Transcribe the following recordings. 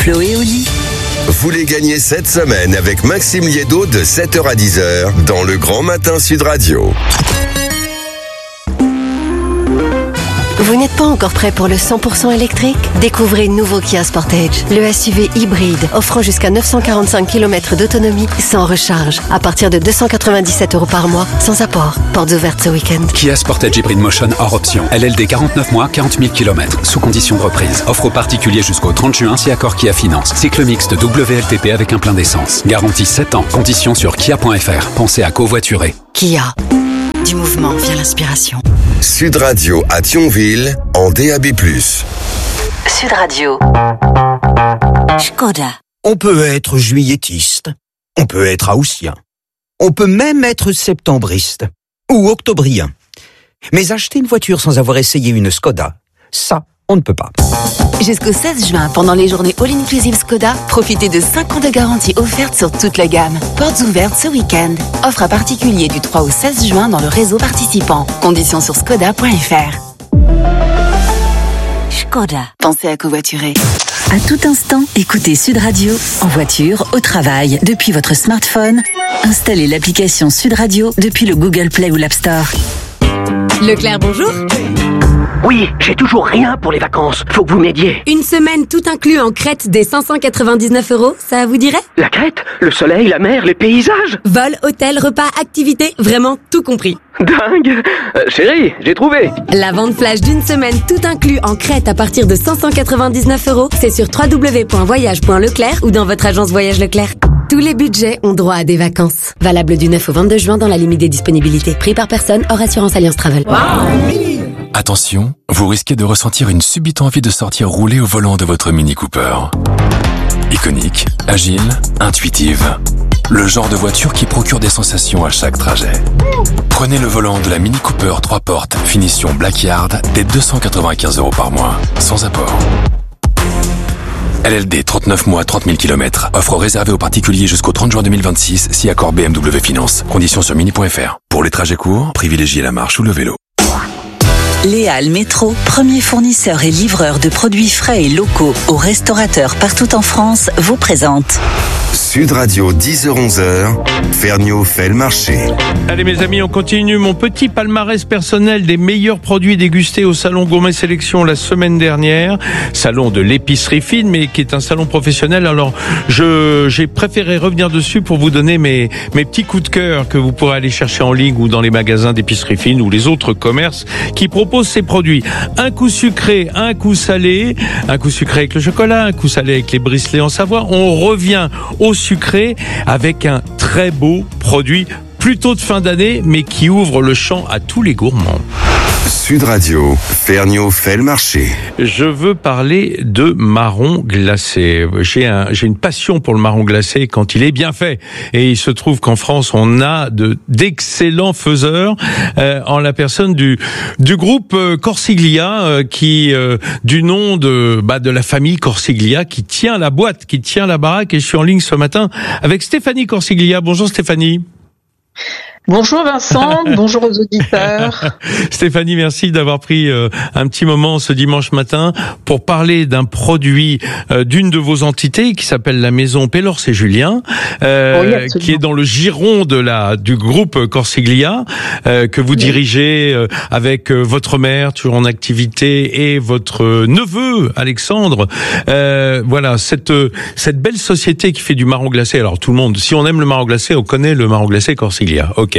Flo et Oli. Vous les gagnez cette semaine avec Maxime Liédo de 7h à 10h dans le Grand Matin Sud Radio. Vous n'êtes pas encore prêt pour le 100% électrique ? Découvrez le nouveau Kia Sportage, le SUV hybride offrant jusqu'à 945 km d'autonomie sans recharge, à partir de 297 € par mois, sans apport. Portes ouvertes ce week-end. Kia Sportage Hybrid Motion hors option. LLD 49 mois, 40 000 km, sous condition de reprise. Offre aux particuliers jusqu'au 30 juin si accord Kia Finance. Cycle mixte WLTP avec un plein d'essence. Garantie 7 ans. Conditions sur kia.fr. Pensez à covoiturer. Kia. Du mouvement vient l'inspiration. Sud Radio à Thionville en DAB+. Sud Radio. Škoda. On peut être juilletiste, on peut être haussien, on peut même être septembriste ou octobrien. Mais acheter une voiture sans avoir essayé une Škoda, ça, on ne peut pas. Jusqu'au 16 juin, pendant les journées All-Inclusive Škoda, profitez de 5 ans de garantie offerte sur toute la gamme. Portes ouvertes ce week-end. Offre à particulier du 3 au 16 juin dans le réseau participant. Conditions sur škoda.fr. Škoda. Pensez à covoiturer. À tout instant, écoutez Sud Radio, en voiture, au travail, depuis votre smartphone. Installez l'application Sud Radio depuis le Google Play ou l'App Store. Leclerc, bonjour. Oui, j'ai toujours rien pour les vacances. Faut que vous m'aidiez. Une semaine tout inclus en Crète des 599 €, ça vous dirait ? La Crète, le soleil, la mer, les paysages. Vol, hôtel, repas, activités, vraiment tout compris. Dingue. Chérie, j'ai trouvé. La vente flash d'une semaine tout inclus en Crète à partir de 599 €, c'est sur www.voyage.leclerc ou dans votre agence Voyage Leclerc. Tous les budgets ont droit à des vacances. Valable du 9 au 22 juin dans la limite des disponibilités. Prix par personne, hors assurance Alliance Travel. Attention, vous risquez de ressentir une subite envie de sortir rouler au volant de votre Mini Cooper. Iconique, agile, intuitive. Le genre de voiture qui procure des sensations à chaque trajet. Prenez le volant de la Mini Cooper 3 portes, finition Blackyard, dès 295 € par mois, sans apport. LLD 39 mois, 30 000 km. Offre réservée aux particuliers jusqu'au 30 juin 2026, si accord BMW Finance. Conditions sur mini.fr. Pour les trajets courts, privilégiez la marche ou le vélo. Léal Métro, premier fournisseur et livreur de produits frais et locaux aux restaurateurs partout en France, vous présente Sud Radio 10h-11h, Ferniaud fait le marché. Allez mes amis, on continue mon petit palmarès personnel des meilleurs produits dégustés au Salon Gourmet Sélection la semaine dernière. Salon de l'épicerie fine, mais qui est un salon professionnel. Alors, j'ai préféré revenir dessus pour vous donner mes petits coups de cœur que vous pourrez aller chercher en ligne ou dans les magasins d'épicerie fine ou les autres commerces qui proposent ces produits. Un coup sucré, un coup salé. Un coup sucré avec le chocolat, un coup salé avec les bricelets en Savoie. On revient au sucré avec un très beau produit plutôt de fin d'année mais qui ouvre le champ à tous les gourmands. Sud Radio, Ferniaud fait le marché. Je veux parler de marron glacé. J'ai une passion pour le marron glacé quand il est bien fait. Et il se trouve qu'en France, on a d'excellents faiseurs en la personne du groupe Corsiglia qui du nom de la famille Corsiglia qui tient la boîte, qui tient la baraque. Et je suis en ligne ce matin avec Stéphanie Corsiglia. Bonjour Stéphanie. Bonjour Vincent, bonjour aux auditeurs. Stéphanie, merci d'avoir pris un petit moment ce dimanche matin pour parler d'un produit d'une de vos entités qui s'appelle la maison Pellors et Julien, oui, qui est dans le giron du groupe Corsiglia, que vous dirigez avec votre mère toujours en activité et votre neveu Alexandre. Voilà, cette belle société qui fait du marron glacé. Alors tout le monde, si on aime le marron glacé, on connaît le marron glacé Corsiglia. Ok.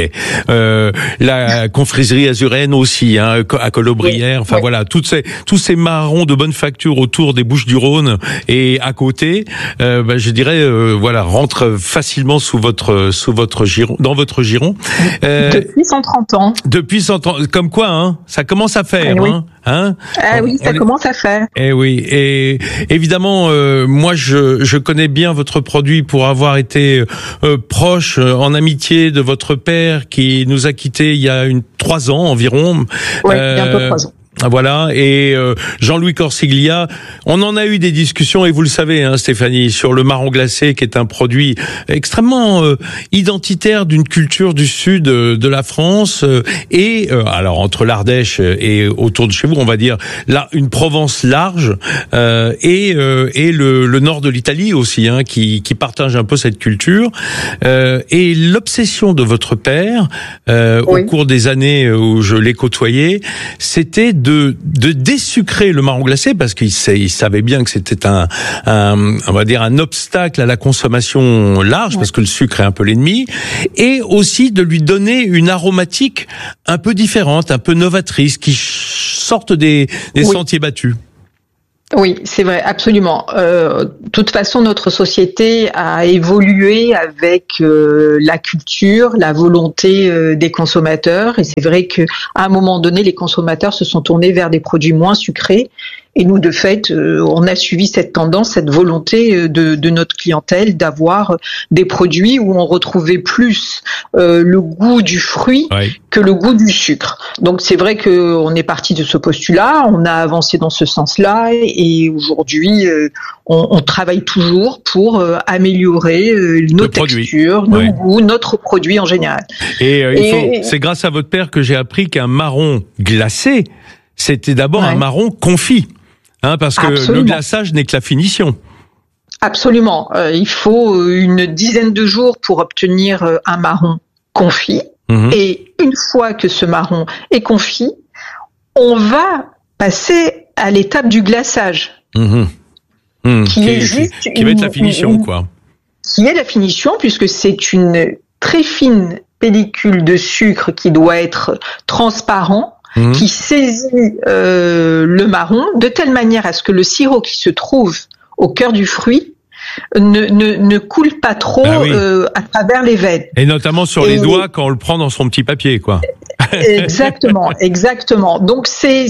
La confiserie azuréenne aussi, à Colobrières. Enfin voilà, tous ces marrons de bonne facture autour des Bouches-du-Rhône et à côté, je dirais, rentrent facilement sous votre giron, dans votre giron. Depuis 130 ans. Depuis 130, comme quoi, hein, ça commence à faire, oui. Oui, ça commence à faire. Eh oui, et évidemment, moi je connais bien votre produit pour avoir été proche, en amitié de votre père qui nous a quittés il y a 3 ans environ. Oui, bientôt 3 ans. Voilà, et Jean-Louis Corsiglia, on en a eu des discussions, et vous le savez, hein, Stéphanie, sur le marron glacé, qui est un produit extrêmement identitaire d'une culture du sud de la France, et alors entre l'Ardèche et autour de chez vous, on va dire là une Provence large, et le nord de l'Italie aussi, hein, qui partage un peu cette culture, et l'obsession de votre père au cours des années où je l'ai côtoyé, c'était de désucrer le marron glacé, parce qu'il savait bien que c'était on va dire un obstacle à la consommation large, parce que le sucre est un peu l'ennemi, et aussi de lui donner une aromatique un peu différente, un peu novatrice, qui sorte des sentiers battus. Oui, c'est vrai, absolument. De toute façon, notre société a évolué avec la culture, la volonté des consommateurs. Et c'est vrai qu'à un moment donné, les consommateurs se sont tournés vers des produits moins sucrés. Et nous, de fait, on a suivi cette tendance, cette volonté de notre clientèle d'avoir des produits où on retrouvait plus le goût du fruit que le goût du sucre. Donc c'est vrai qu'on est parti de ce postulat, on a avancé dans ce sens-là, et aujourd'hui, on travaille toujours pour améliorer nos textures, nos goûts, notre produit en général. Et c'est grâce à votre père que j'ai appris qu'un marron glacé, c'était d'abord un marron confit. Hein, parce que le glaçage n'est que la finition. Absolument. Il faut une dizaine de jours pour obtenir un marron confit. Et une fois que ce marron est confit, on va passer à l'étape du glaçage. Qui va être la finition, quoi. Qui est la finition, puisque c'est une très fine pellicule de sucre qui doit être transparent, qui saisit le marron de telle manière à ce que le sirop qui se trouve au cœur du fruit ne coule pas trop à travers les veines. Et notamment sur les doigts quand on le prend dans son petit papier, quoi. Exactement. Donc c'est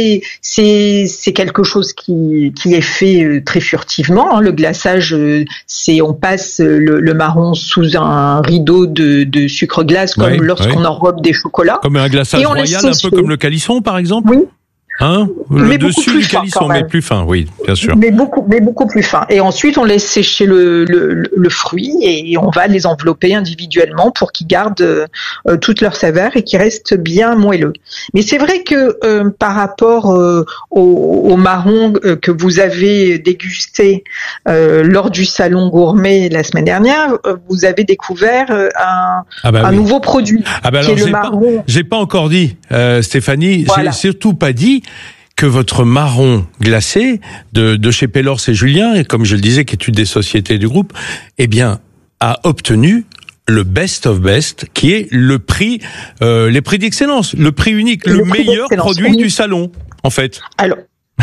quelque chose qui est fait très furtivement. Hein. Le glaçage, on passe le marron sous un rideau de sucre glace, comme lorsqu'on enrobe des chocolats. Comme un glaçage royal, un peu comme le calisson, par exemple. Oui. Hein, le dessus du calisson, mais plus fin, oui, bien sûr. Mais beaucoup plus fin. Et ensuite, on laisse sécher le fruit et on va les envelopper individuellement pour qu'ils gardent toute leur saveur et qu'ils restent bien moelleux. Mais c'est vrai que par rapport au marron que vous avez dégusté lors du salon gourmet la semaine dernière, vous avez découvert un nouveau produit. Qui est le marron. J'ai pas encore dit, Stéphanie, j'ai surtout pas dit que votre marron glacé de chez Pellors et Julien, et comme je le disais, qui est une des sociétés du groupe, eh bien, a obtenu le best of best, qui est le prix, les prix d'excellence, le prix unique, le meilleur produit du salon, en fait. Alors,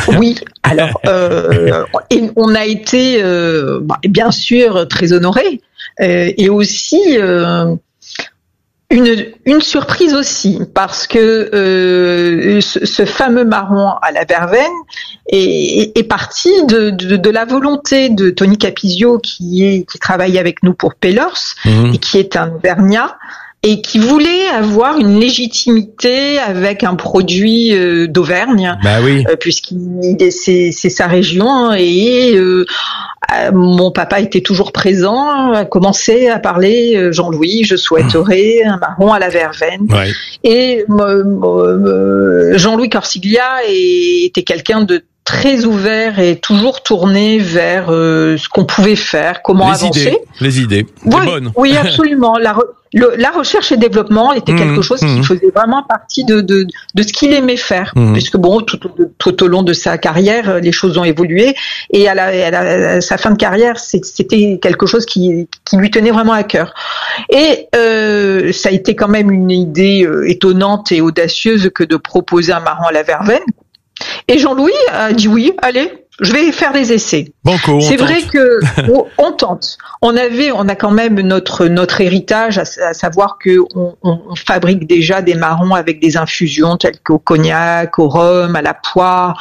et on a été, bien sûr, très honorés, et aussi une surprise aussi, parce que ce fameux marron à la verveine est parti de la volonté de Tony Capizio, qui travaille avec nous pour Pellors, et qui est un Auvergnat, et qui voulait avoir une légitimité avec un produit d'Auvergne, c'est sa région, et mon papa était toujours présent, a commencé à parler, Jean-Louis, je souhaiterais un marron à la verveine. Et Jean-Louis Corsiglia était quelqu'un de très ouvert et toujours tourné vers ce qu'on pouvait faire, comment avancer. Les idées, bonnes. Oui, absolument. La recherche et développement était quelque chose qui faisait vraiment partie de ce qu'il aimait faire, puisque tout au long de sa carrière, les choses ont évolué, et à sa fin de carrière, c'était quelque chose qui lui tenait vraiment à cœur. Et ça a été quand même une idée étonnante et audacieuse que de proposer un marron à la verveine. Et Jean-Louis a dit oui, allez, je vais faire des essais. C'est vrai que on tente. On a quand même notre héritage, à savoir que on fabrique déjà des marrons avec des infusions telles qu'au cognac, au rhum, à la poire.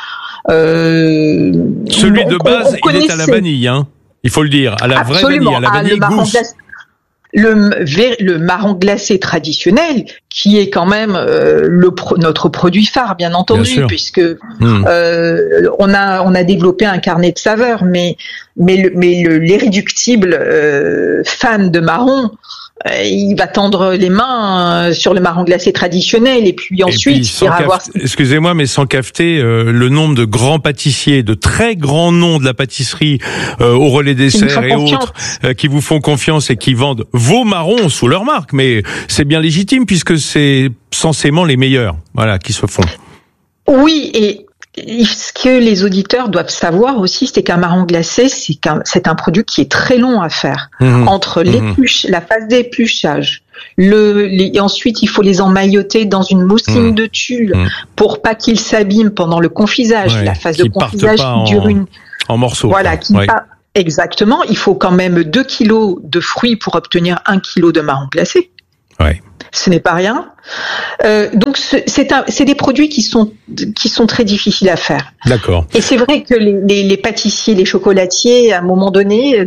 Celui de base, il est à la vanille, hein. Il faut le dire, à la vraie vanille, à la vanille gousse. le marron glacé traditionnel, qui est quand même notre produit phare, bien entendu, puisque on a développé un carnet de saveurs, mais l'irréductible fan de marron, il va tendre les mains sur le marron glacé traditionnel et puis ensuite il ira voir. Excusez-moi, mais sans cafeter le nombre de grands pâtissiers, de très grands noms de la pâtisserie au Relais Dessert et autres qui vous font confiance et qui vendent vos marrons sous leur marque, mais c'est bien légitime puisque c'est censément les meilleurs, voilà, qui se font. Oui, et ce que les auditeurs doivent savoir aussi, c'est qu'un marron glacé, c'est un produit qui est très long à faire. Entre la phase d'épluchage, ensuite il faut les emmailloter dans une mousseline de tulle pour pas qu'ils s'abîment pendant le confisage. La phase de confisage dure en morceaux. Voilà, exactement. Il faut quand même 2 kilos de fruits pour obtenir 1 kilo de marron glacé. Ouais. Ce n'est pas rien. Donc c'est des produits qui sont très difficiles à faire. D'accord. Et c'est vrai que les pâtissiers, les chocolatiers, à un moment donné,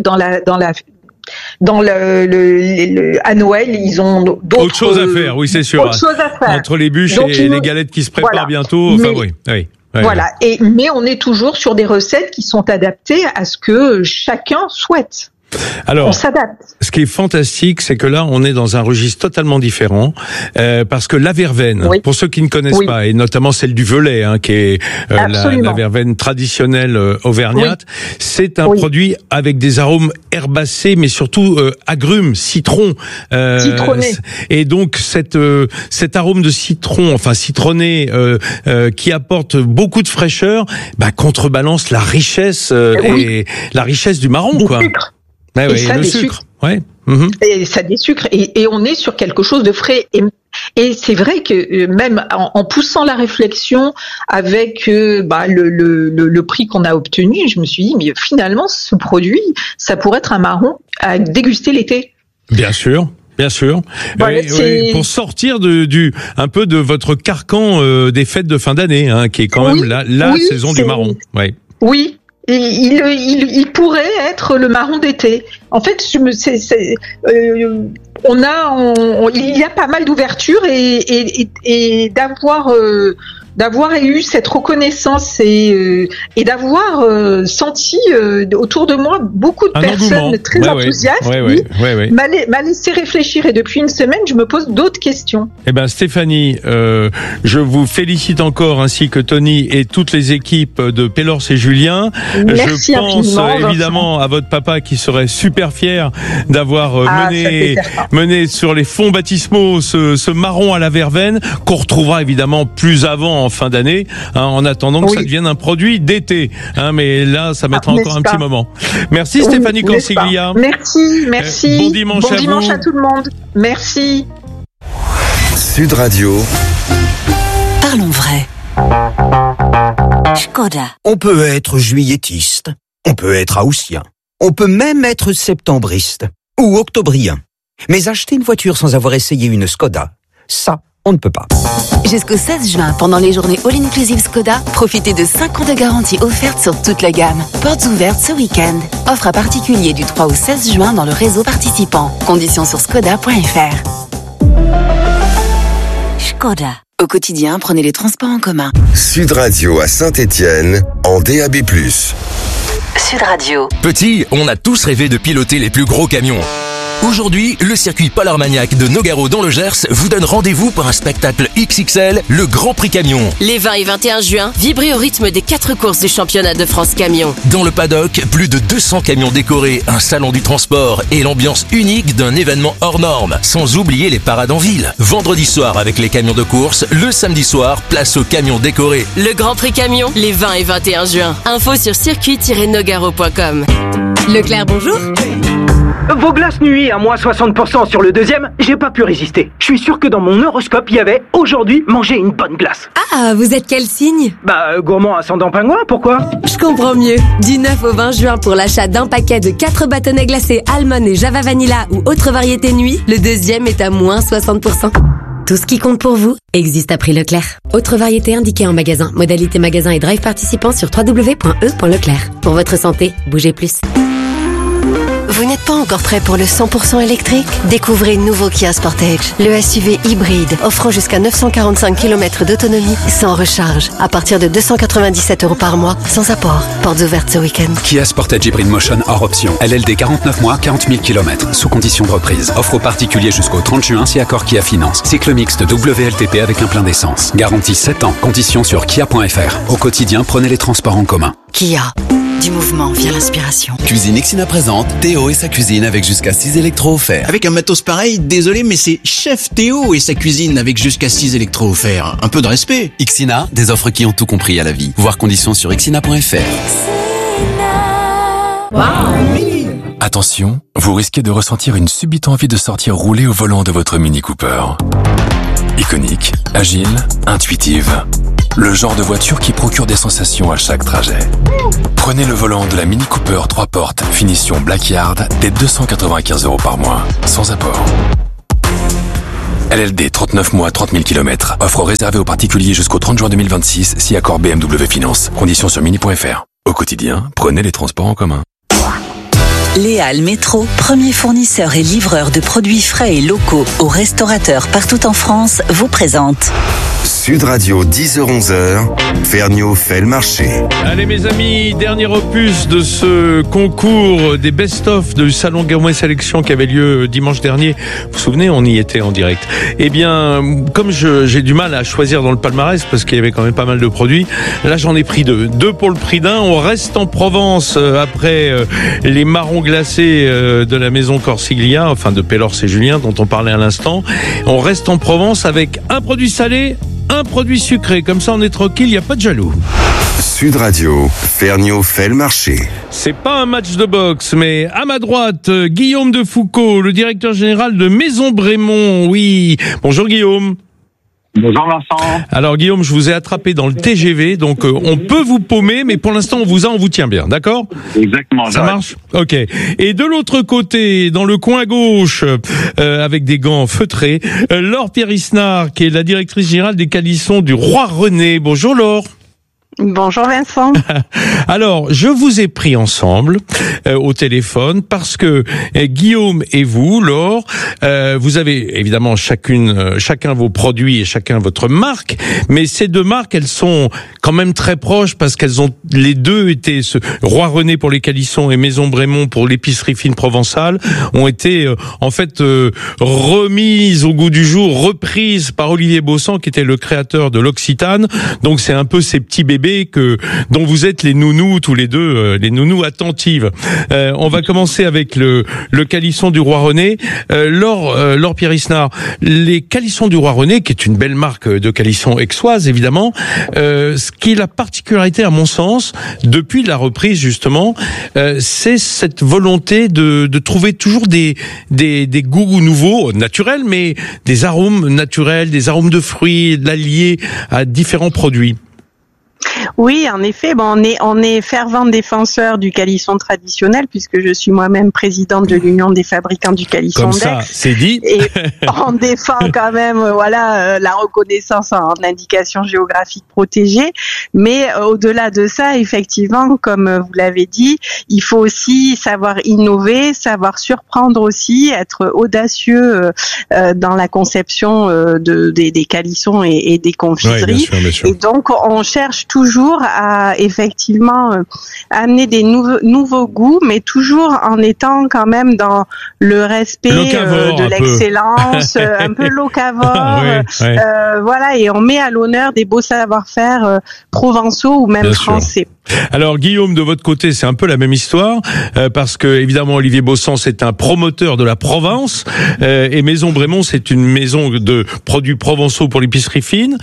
à Noël, ils ont autre chose à faire. Oui, c'est sûr. Autre chose à faire. Entre les bûches et les galettes qui se préparent bientôt. Enfin, oui. Voilà. Mais on est toujours sur des recettes qui sont adaptées à ce que chacun souhaite. Alors, on s'adapte. Ce qui est fantastique, c'est que là, on est dans un registre totalement différent, parce que la verveine, pour ceux qui ne connaissent pas, et notamment celle du Velay, qui est la verveine traditionnelle auvergnate, c'est un produit avec des arômes herbacés, mais surtout agrumes, citron. Citronné. Et donc cet arôme de citron, enfin citronné, qui apporte beaucoup de fraîcheur, contrebalance la richesse et la richesse du marron, quoi. Et ça, le sucre. Et ça des sucres. Et on est sur quelque chose de frais. Et c'est vrai que même en poussant la réflexion avec le prix qu'on a obtenu, je me suis dit, mais finalement, ce produit, ça pourrait être un marron à déguster l'été. Bien sûr. Bien sûr. Voilà, pour sortir un peu de votre carcan des fêtes de fin d'année, qui est quand même la saison du marron. Oui. Il pourrait être le marron d'été. En fait, il y a pas mal d'ouvertures et d'avoir eu cette reconnaissance et d'avoir senti autour de moi beaucoup de personnes très enthousiastes m'a laissé réfléchir, et depuis une semaine je me pose d'autres questions. Stéphanie, je vous félicite encore, ainsi que Tony et toutes les équipes de Pellors et Julien. Merci je pense évidemment à votre papa qui serait super fier d'avoir mené sur les fonds baptismaux ce marron à la verveine, qu'on retrouvera évidemment plus avant en fin d'année, en attendant que ça devienne un produit d'été. Mais là, ça mettra encore un petit moment. Merci Stéphanie Consiglia. Merci. Bon dimanche à tout le monde. Merci. Sud Radio. Parlons vrai. Škoda. On peut être juilletiste, on peut être haussien, on peut même être septembriste ou octobrien. Mais acheter une voiture sans avoir essayé une Skoda, ça, on ne peut pas. Jusqu'au 16 juin, pendant les journées All Inclusive Skoda, profitez de 5 ans de garantie offerte sur toute la gamme. Portes ouvertes ce week-end. Offre à particulier du 3 au 16 juin dans le réseau participant. Conditions sur skoda.fr. Škoda. Au quotidien, prenez les transports en commun. Sud Radio à Saint-Étienne, en DAB+. Sud Radio. Petit, on a tous rêvé de piloter les plus gros camions. Aujourd'hui, le circuit Polar Maniac de Nogaro dans le Gers vous donne rendez-vous pour un spectacle XXL, le Grand Prix Camion. Les 20 et 21 juin, vibrez au rythme des 4 courses du championnat de France Camion. Dans le paddock, plus de 200 camions décorés, un salon du transport et l'ambiance unique d'un événement hors norme. Sans oublier les parades en ville. Vendredi soir avec les camions de course, le samedi soir, place aux camions décorés. Le Grand Prix Camion, les 20 et 21 juin. Info sur circuit-nogaro.com. Leclerc, bonjour. Vos glaces nuit à moins 60% sur le deuxième, j'ai pas pu résister. Je suis sûr que dans mon horoscope, il y avait aujourd'hui manger une bonne glace. Ah, vous êtes quel signe? Gourmand ascendant pingouin, pourquoi? Je comprends mieux. Du 9 au 20 juin, pour l'achat d'un paquet de 4 bâtonnets glacés Almond et Java Vanilla ou autre variété nuit, le deuxième est à moins 60%. Tout ce qui compte pour vous existe à prix Leclerc. Autre variété indiquée en magasin. Modalité magasin et drive participant sur www.e.leclerc. Pour votre santé, bougez plus. Vous n'êtes pas encore prêt pour le 100% électrique? Découvrez nouveau Kia Sportage, le SUV hybride offrant jusqu'à 945 km d'autonomie sans recharge, à partir de 297 € par mois, sans apport. Portes ouvertes ce week-end. Kia Sportage Hybrid Motion hors option. LLD 49 mois, 40 000 km, sous condition de reprise. Offre aux particuliers jusqu'au 30 juin si accord Kia finance. Cycle mixte WLTP avec un plein d'essence. Garantie 7 ans. Conditions sur kia.fr. Au quotidien, prenez les transports en commun. Kia. Du mouvement vient l'inspiration. Cuisine Ixina présente Théo et sa cuisine avec jusqu'à 6 électros offerts. Avec un matos pareil, désolé, mais c'est Chef Théo et sa cuisine avec jusqu'à 6 électros offerts. Un peu de respect. Ixina, des offres qui ont tout compris à la vie. Voir conditions sur ixina.fr. Attention, vous risquez de ressentir une subite envie de sortir rouler au volant de votre Mini Cooper. Iconique, agile, intuitive. Le genre de voiture qui procure des sensations à chaque trajet. Prenez le volant de la Mini Cooper 3 portes, finition Blackyard, dès 295 € par mois, sans apport. LLD 39 mois, 30 000 km. Offre réservée aux particuliers jusqu'au 30 juin 2026, si accord BMW Finance. Conditions sur mini.fr. Au quotidien, prenez les transports en commun. Léal Métro, premier fournisseur et livreur de produits frais et locaux aux restaurateurs partout en France, vous présente Sud Radio 10h-11h, Ferniaud fait le marché. Allez mes amis, dernier opus de ce concours des best-of du Salon Gamouet Sélection qui avait lieu dimanche dernier. Vous vous souvenez, on y était en direct. Eh bien, comme j'ai du mal à choisir dans le palmarès parce qu'il y avait quand même pas mal de produits, là j'en ai pris deux pour le prix d'un. On reste en Provence après les marrons glacés de la maison Corsiglia, enfin de Pellors et Julien dont on parlait à l'instant. On reste en Provence avec un produit salé, un produit sucré. Comme ça on est tranquille, il n'y a pas de jaloux. Sud Radio, Ferniaud fait le marché. C'est pas un match de boxe, mais à ma droite, Guillaume de Foucault, le directeur général de Maison Brémond. Oui, bonjour Guillaume. Bonjour Vincent. Alors Guillaume, je vous ai attrapé dans le TGV, donc on peut vous paumer, mais pour l'instant on vous tient bien, d'accord ? Exactement. Ça marche ? Ok. Et de l'autre côté, dans le coin gauche, avec des gants feutrés, Laure Pierre-Isnard, qui est la directrice générale des calissons du Roi René. Bonjour Laure. Bonjour Vincent. Alors, je vous ai pris ensemble au téléphone parce que Guillaume et vous, Laure, vous avez évidemment chacun vos produits et chacun votre marque, mais ces deux marques, elles sont quand même très proches parce qu'elles ont les deux été Roi René pour les calissons et Maison Brémond pour l'épicerie fine provençale ont été en fait remises au goût du jour, reprises par Olivier Baussan qui était le créateur de l'Occitane. Donc c'est un peu ces petits bébés dont vous êtes les nounous tous les deux, les nounous attentives. On va commencer avec le calisson du Roi René. Laure Pierre-Isnard, les calissons du Roi René, qui est une belle marque de calissons aixoise évidemment, ce qui est la particularité à mon sens, depuis la reprise justement, c'est cette volonté de trouver toujours des goûts nouveaux, naturels, mais des arômes naturels, des arômes de fruits, liés à différents produits. Oui, en effet, on est fervents défenseurs du calisson traditionnel puisque je suis moi-même présidente de l'Union des fabricants du calisson d'Aix. Comme ça, c'est dit. Et on défend quand même, la reconnaissance en indication géographique protégée. Mais au-delà de ça, effectivement, comme vous l'avez dit, il faut aussi savoir innover, savoir surprendre aussi, être audacieux dans la conception des calissons et des confiseries. Oui, bien sûr. Et donc, on cherche toujours à effectivement amener des nouveaux goûts, mais toujours en étant quand même dans le respect de l'excellence, un peu locavore. Voilà, et on met à l'honneur des beaux savoir-faire provençaux ou même français. Alors Guillaume, de votre côté, c'est un peu la même histoire parce que évidemment Olivier Baussan c'est un promoteur de la Provence et Maison Brémond c'est une maison de produits provençaux pour l'épicerie fine.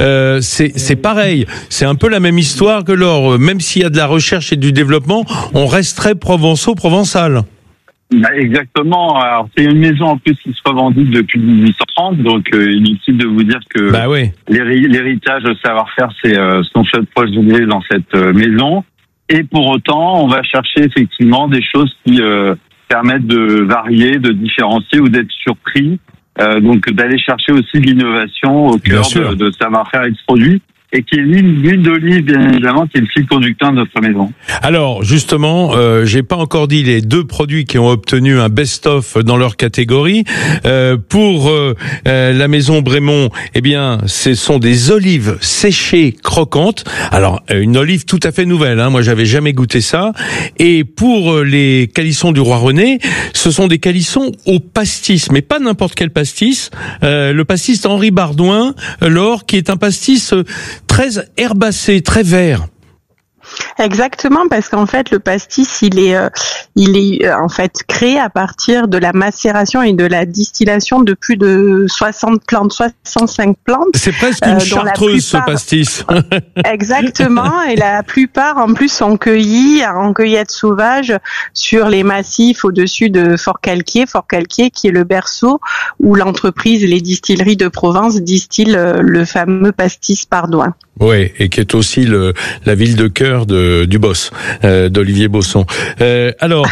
C'est pareil, c'est un peu la même histoire que Laure. Même s'il y a de la recherche et du développement, on reste très provençal. Exactement. Alors c'est une maison en plus qui se revendique depuis 1830, donc inutile de vous dire que l'héritage, le savoir-faire, sont faits proches dans cette maison. Et pour autant, on va chercher effectivement des choses qui permettent de varier, de différencier ou d'être surpris. Donc d'aller chercher aussi l'innovation au cœur de savoir-faire et de ce produit. et qui est l'huile d'olive, bien évidemment, qui est le fil conducteur de notre maison. Alors, justement, j'ai pas encore dit les 2 produits qui ont obtenu un best-of dans leur catégorie. Pour la maison Brémond, eh bien, ce sont des olives séchées croquantes. Alors, une olive tout à fait nouvelle, hein. Moi, j'avais jamais goûté ça. Et pour les calissons du Roi René, ce sont des calissons au pastis, mais pas n'importe quel pastis. Le pastis Henri Bardouin, Laure, qui est un pastis très herbacé, très vert. Exactement, parce qu'en fait le pastis il est en fait créé à partir de la macération et de la distillation de plus de 65 plantes. C'est presque une chartreuse ce pastis. Exactement, et la plupart en plus sont cueillis en cueillette sauvage sur les massifs au-dessus de Fort-Calquier qui est le berceau où l'entreprise Les Distilleries de Provence distille le fameux pastis Bardouin. Oui, et qui est aussi la ville de cœur du boss, d'Olivier Bosson. Alors,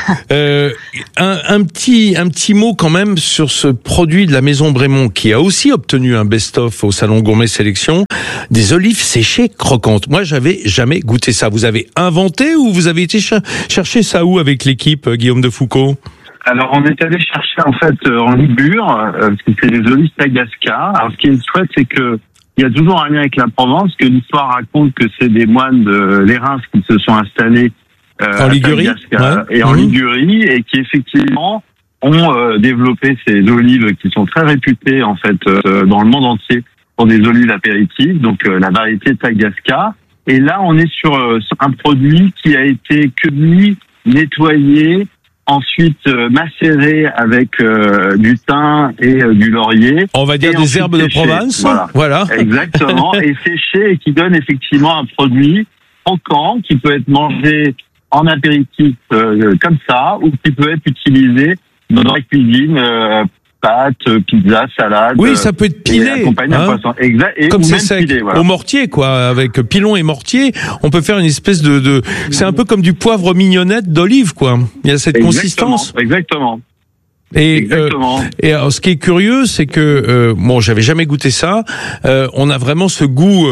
un petit mot quand même sur ce produit de la maison Brémond qui a aussi obtenu un best-of au Salon Gourmet Sélection, des olives séchées croquantes. Moi, j'avais jamais goûté ça. Vous avez inventé ou vous avez été chercher ça où avec l'équipe, Guillaume de Foucault? Alors, on est allé chercher en fait en Ligure, parce que c'est des olives Tagasca. Alors, ce qui est chouette, c'est que il y a toujours un lien avec la Provence, que l'histoire raconte que c'est des moines de l'Érins qui se sont installés en Ligurie, en Ligurie, et qui effectivement ont développé ces olives qui sont très réputées en fait dans le monde entier pour des olives apéritives, donc la variété Tagasca. Et là, on est sur un produit qui a été cueilli, nettoyé, ensuite macéré avec du thym et du laurier. On va dire des herbes séché. De Provence. Voilà. Exactement. Et séché, et qui donne effectivement un produit croquant qui peut être mangé en apéritif comme ça, ou qui peut être utilisé dans la cuisine, pâtes, pizza, salade. Oui, ça peut être pilé. Accompagné de poisson. Exact. Et comme c'est sec. Pilé, voilà. Au mortier, quoi. Avec pilon et mortier, on peut faire une espèce de... C'est un peu comme du poivre mignonnette d'olive, quoi. Il y a cette consistance. Exactement. Et alors, ce qui est curieux, c'est que j'avais jamais goûté ça. On a vraiment ce goût,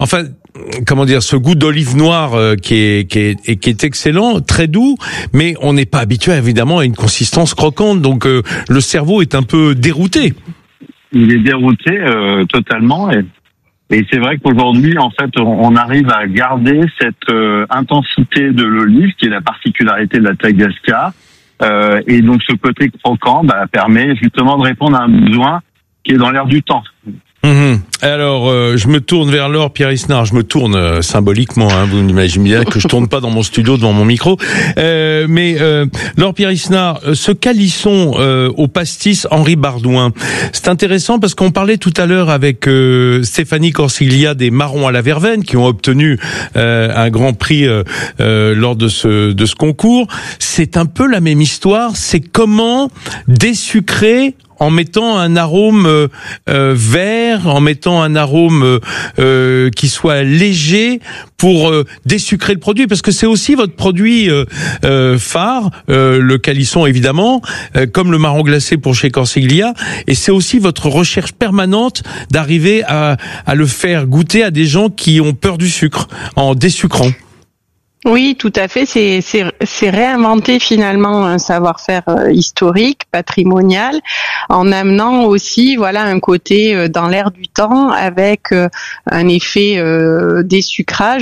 ce goût d'olive noire qui est excellent, très doux, mais on n'est pas habitué évidemment à une consistance croquante, donc le cerveau est un peu dérouté. Il est dérouté totalement, et c'est vrai qu'aujourd'hui en fait on arrive à garder cette intensité de l'olive qui est la particularité de la Tagasca. Et donc ce côté croquant permet justement de répondre à un besoin qui est dans l'air du temps. Alors, je me tourne vers Laure Pierre-Isnard, je me tourne symboliquement, hein, vous imaginez bien que je tourne pas dans mon studio devant mon micro, mais Laure Pierre-Isnard, ce calisson au pastis Henri Bardouin, c'est intéressant parce qu'on parlait tout à l'heure avec Stéphanie Corsiglia des Marrons à la Verveine qui ont obtenu un grand prix lors de ce concours. C'est un peu la même histoire, c'est comment désucrer en mettant un arôme vert, en mettant un arôme qui soit léger pour désucrer le produit, parce que c'est aussi votre produit phare, le calisson évidemment, comme le marron glacé pour chez Corsiglia, et c'est aussi votre recherche permanente d'arriver à le faire goûter à des gens qui ont peur du sucre, en désucrant. Oui, tout à fait. C'est réinventer finalement un savoir-faire historique, patrimonial, en amenant aussi, un côté dans l'air du temps avec un effet désucrage.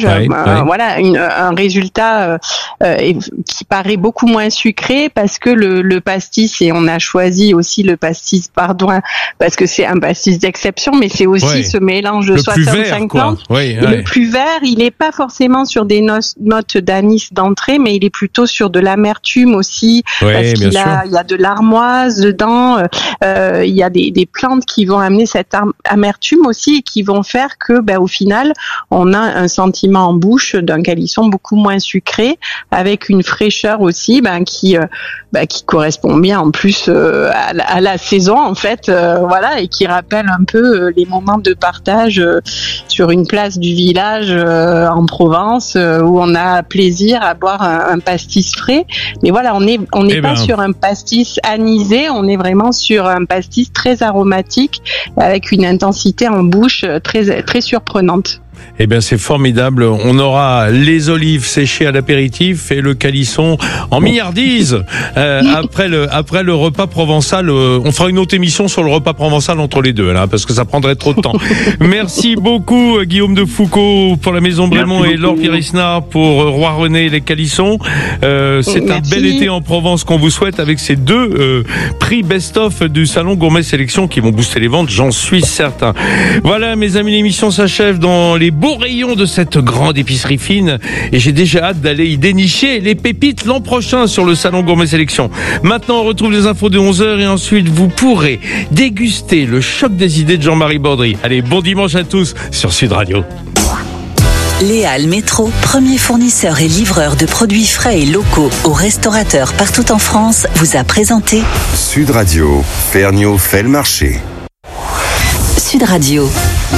Un résultat qui paraît beaucoup moins sucré parce que le pastis, et on a choisi aussi le pastis Bardouin parce que c'est un pastis d'exception, mais c'est aussi ce mélange de 65 plantes. Le plus vert, il n'est pas forcément sur des notes d'anis d'entrée, mais il est plutôt sur de l'amertume aussi, parce qu'il y a de l'armoise dedans, il y a des plantes qui vont amener cette amertume aussi et qui vont faire que au final on a un sentiment en bouche d'un calisson beaucoup moins sucré, avec une fraîcheur aussi qui correspond bien en plus à la saison en fait, et qui rappelle un peu les moments de partage sur une place du village en Provence où on a plaisir à boire un pastis frais, mais on n'est pas sur un pastis anisé, on est vraiment sur un pastis très aromatique avec une intensité en bouche très très surprenante. Eh bien, c'est formidable. On aura les olives séchées à l'apéritif et le calisson en milliardise. Après le repas provençal, on fera une autre émission sur le repas provençal entre les deux, là, parce que ça prendrait trop de temps. Merci beaucoup, Guillaume de Foucault pour la Maison Brémond et Laure Pirisna pour Roi René et les calissons. C'est un bel été en Provence qu'on vous souhaite avec ces deux prix best-of du Salon Gourmet Sélection qui vont booster les ventes, j'en suis certain. Voilà, mes amis, l'émission s'achève dans les beaux rayons de cette grande épicerie fine et j'ai déjà hâte d'aller y dénicher les pépites l'an prochain sur le Salon Gourmet Sélection. Maintenant, on retrouve les infos de 11h et ensuite vous pourrez déguster le choc des idées de Jean-Marie Baudry. Allez, bon dimanche à tous sur Sud Radio. Léal Métro, premier fournisseur et livreur de produits frais et locaux aux restaurateurs partout en France, vous a présenté Sud Radio, Ferniaud fait le marché. Sud Radio.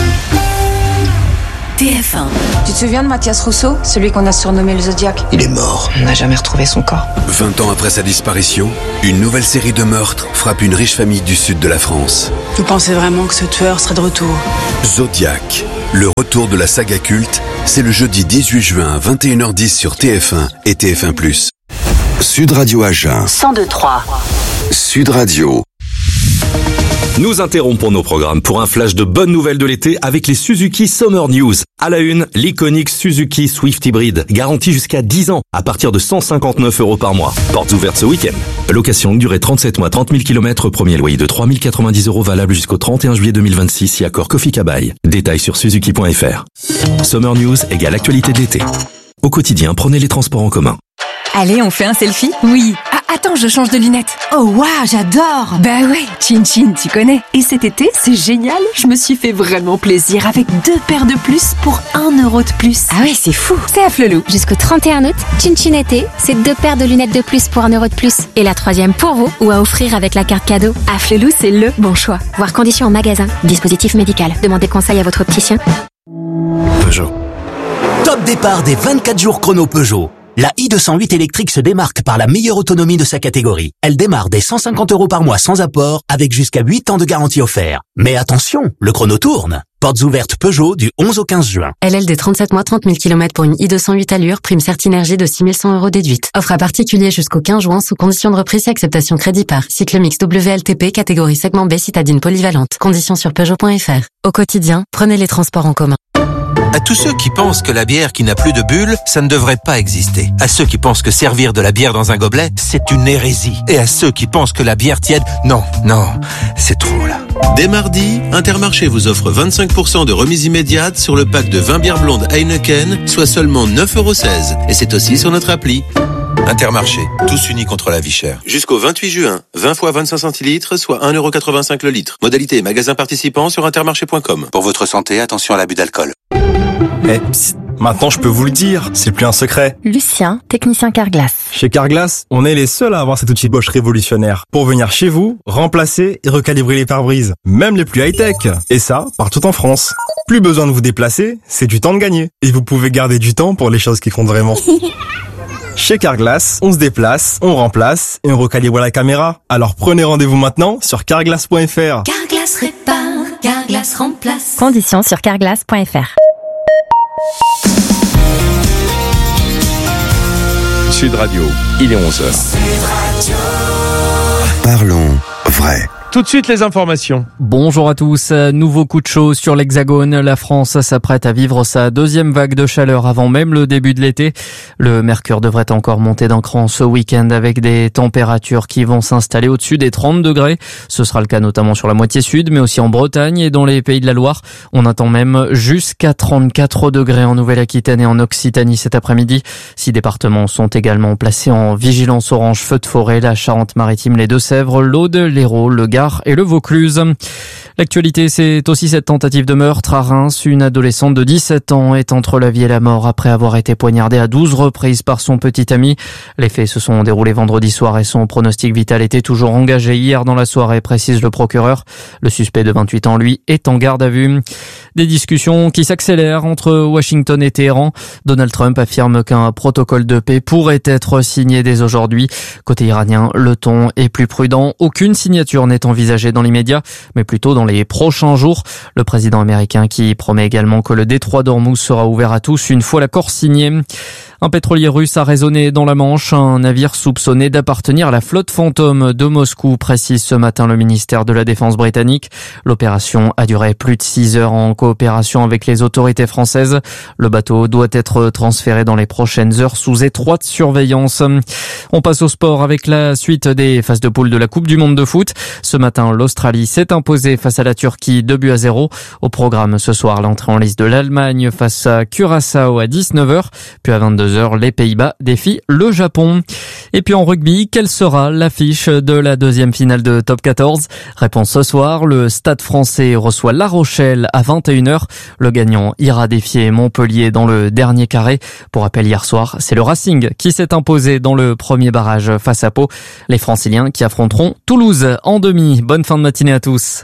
TF1. Tu te souviens de Mathias Rousseau, celui qu'on a surnommé le Zodiac? Il est mort. On n'a jamais retrouvé son corps. 20 ans après sa disparition, une nouvelle série de meurtres frappe une riche famille du sud de la France. Vous pensez vraiment que ce tueur serait de retour? Zodiac, le retour de la saga culte, c'est le jeudi 18 juin à 21h10 sur TF1 et TF1+. Sud Radio Agen. 102.3. Sud Radio. Nous interrompons nos programmes pour un flash de bonnes nouvelles de l'été avec les Suzuki Summer News. À la une, l'iconique Suzuki Swift Hybrid, garantie jusqu'à 10 ans, à partir de 159 € par mois. Portes ouvertes ce week-end. Location longue durée 37 mois, 30 000 km, premier loyer de 3 090 € valable jusqu'au 31 juillet 2026 si accord Kofi Kabaï. Détails sur suzuki.fr. Summer News égale actualité de l'été. Au quotidien, prenez les transports en commun. Allez, on fait un selfie? Oui. Ah, attends, je change de lunettes. Oh, waouh, j'adore. Bah ouais, Chin Chin, tu connais. Et cet été, c'est génial. Je me suis fait vraiment plaisir avec 2 paires de plus pour 1 € de plus. Ah ouais, c'est fou. C'est à Flelou. Jusqu'au 31 août, Chin Chin été, c'est 2 paires de lunettes de plus pour 1 € de plus. Et la 3e pour vous ou à offrir avec la carte cadeau. À Flelou, c'est le bon choix. Voir conditions en magasin. Dispositif médical. Demandez conseil à votre opticien. Peugeot. Top départ des 24 jours chrono Peugeot. La i208 électrique se démarque par la meilleure autonomie de sa catégorie. Elle démarre dès 150 € par mois sans apport, avec jusqu'à 8 ans de garantie offerte. Mais attention, le chrono tourne. Portes ouvertes Peugeot du 11 au 15 juin. LLD 37 mois, 30 000 km pour une i208 allure, prime Certinergie de 6 100 € déduite. Offre à particulier jusqu'au 15 juin sous condition de reprise et acceptation crédit par. Cycle mix WLTP, catégorie segment B, citadine polyvalente. Conditions sur Peugeot.fr. Au quotidien, prenez les transports en commun. À tous ceux qui pensent que la bière qui n'a plus de bulles, ça ne devrait pas exister. À ceux qui pensent que servir de la bière dans un gobelet, c'est une hérésie. Et à ceux qui pensent que la bière tiède, non, c'est trop là. Dès mardi, Intermarché vous offre 25% de remise immédiate sur le pack de 20 bières blondes Heineken, soit seulement 9,16 €. Et c'est aussi sur notre appli. Intermarché, tous unis contre la vie chère. Jusqu'au 28 juin, 20 fois 25 centilitres, soit 1,85 € le litre. Modalité magasin participant sur intermarché.com. Pour votre santé, attention à l'abus d'alcool. Psst, maintenant je peux vous le dire, c'est plus un secret. Lucien, technicien Carglass. Chez Carglass, on est les seuls à avoir cet outil Bosch révolutionnaire pour venir chez vous, remplacer et recalibrer les pare-brises, même les plus high-tech. Et ça, partout en France. Plus besoin de vous déplacer, c'est du temps de gagner. Et vous pouvez garder du temps pour les choses qui comptent vraiment. Chez Carglass, on se déplace, on remplace et on recalibre la caméra. Alors prenez rendez-vous maintenant sur carglass.fr. Carglass répare, Carglass remplace. Conditions sur carglass.fr. Sud Radio, il est 11h. Parlons vrai. Tout de suite les informations. Bonjour à tous. Nouveau coup de chaud sur l'Hexagone. La France s'apprête à vivre sa 2e vague de chaleur avant même le début de l'été. Le mercure devrait encore monter d'un cran ce week-end avec des températures qui vont s'installer au-dessus des 30 degrés. Ce sera le cas notamment sur la moitié sud, mais aussi en Bretagne et dans les Pays de la Loire. On attend même jusqu'à 34 degrés en Nouvelle-Aquitaine et en Occitanie cet après-midi. 6 départements sont également placés en vigilance orange feu de forêt. La Charente-Maritime, les Deux-Sèvres, l'Aude, l'Hérault, le Gard et le Vaucluse. L'actualité, c'est aussi cette tentative de meurtre à Reims. Une adolescente de 17 ans est entre la vie et la mort après avoir été poignardée à 12 reprises par son petit ami. Les faits se sont déroulés vendredi soir et son pronostic vital était toujours engagé hier dans la soirée, précise le procureur. Le suspect de 28 ans, lui, est en garde à vue. Des discussions qui s'accélèrent entre Washington et Téhéran. Donald Trump affirme qu'un protocole de paix pourrait être signé dès aujourd'hui. Côté iranien, le ton est plus prudent. Aucune signature n'est envisagée dans l'immédiat, mais plutôt dans les les prochains jours. Le président américain qui promet également que le détroit d'Ormuz sera ouvert à tous une fois l'accord signé. Un pétrolier russe a résonné dans la Manche. Un navire soupçonné d'appartenir à la flotte fantôme de Moscou, précise ce matin le ministère de la Défense britannique. L'opération a duré plus de 6 heures en coopération avec les autorités françaises. Le bateau doit être transféré dans les prochaines heures sous étroite surveillance. On passe au sport avec la suite des phases de poule de la Coupe du Monde de foot. Ce matin, l'Australie s'est imposée face à la Turquie 2-0. Au programme ce soir, l'entrée en liste de l'Allemagne face à Curaçao à 19h. Puis à 22h, les Pays-Bas défient le Japon. Et puis en rugby, quelle sera l'affiche de la deuxième finale de Top 14 ? Réponse ce soir, le Stade français reçoit La Rochelle à 21h. Le gagnant ira défier Montpellier dans le dernier carré. Pour rappel, hier soir, c'est le Racing qui s'est imposé dans le premier barrage face à Pau. Les Franciliens qui affronteront Toulouse en demi. Bonne fin de matinée à tous.